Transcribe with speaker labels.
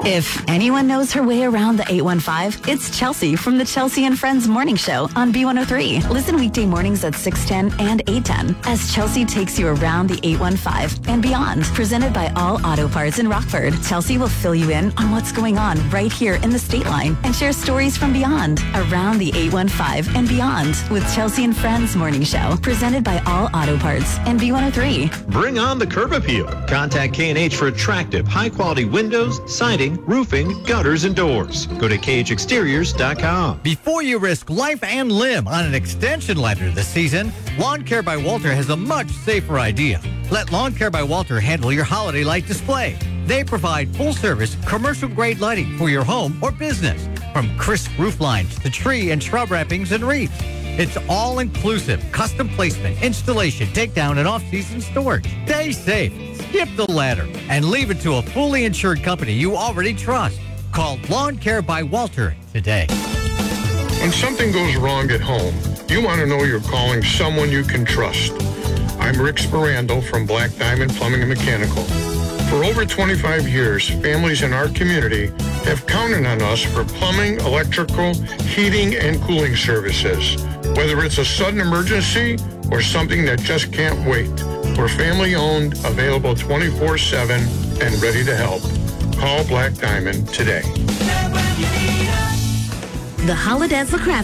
Speaker 1: If anyone knows her way around the 815, it's Chelsea from the Chelsea and Friends Morning Show on B103. Listen weekday mornings at 6:10 and 8:10 as Chelsea takes you around the 815 and beyond. Presented by All Auto Parts in Rockford, Chelsea will fill you in on what's going on right here in the State Line and share stories from beyond, around the 815 and beyond with Chelsea and Friends Morning Show. Presented by All Auto Parts and B103.
Speaker 2: Bring on the curb appeal. Contact K&H for attractive, high-quality windows, siding, roofing, gutters, and doors. Go to khexteriors.com.
Speaker 3: Before you risk life and limb on an extension ladder this season, Lawn Care by Walter has a much safer idea. Let Lawn Care by Walter handle your holiday light display. They provide full-service, commercial-grade lighting for your home or business, from crisp roof lines to tree and shrub wrappings and wreaths. It's all-inclusive, custom placement, installation, takedown, and off-season storage. Stay safe, skip the ladder, and leave it to a fully insured company you already trust. Call Lawn Care by Walter today.
Speaker 4: When something goes wrong at home, you want to know you're calling someone you can trust. I'm Rick Sperando from Black Diamond Plumbing and Mechanical. For over 25 years, families in our community have counted on us for plumbing, electrical, heating, and cooling services. Whether it's a sudden emergency or something that just can't wait, we're family-owned, available 24/7, and ready to help. Call Black Diamond today.
Speaker 5: The Holodazzler Craft